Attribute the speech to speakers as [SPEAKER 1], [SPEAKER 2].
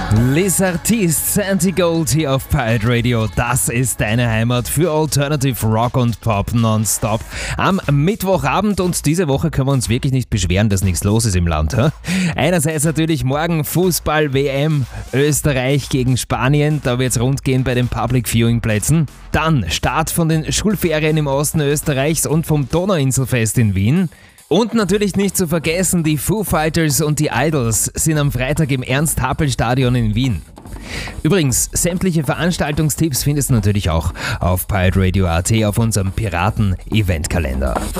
[SPEAKER 1] Les Artistes, Santigold hier auf Pirate Radio. Das ist deine Heimat für Alternative Rock und Pop nonstop am Mittwochabend, und diese Woche können wir uns wirklich nicht beschweren, dass nichts los ist im Land. Einerseits natürlich morgen Fußball-WM, Österreich gegen Spanien, da wird es rund gehen bei den Public Viewing Plätzen. Dann Start von den Schulferien im Osten Österreichs und vom Donauinselfest in Wien. Und natürlich nicht zu vergessen, die Foo Fighters und die Idols sind am Freitag im Ernst-Happel-Stadion in Wien. Übrigens, sämtliche Veranstaltungstipps findest du natürlich auch auf pirateradio.at auf unserem Piraten-Eventkalender.